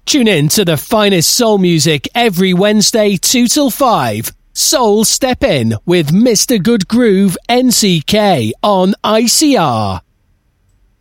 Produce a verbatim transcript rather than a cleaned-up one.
Tune in to the finest soul music every Wednesday, two till five. Soul Step In with Mister Good Groove N C K on I C R.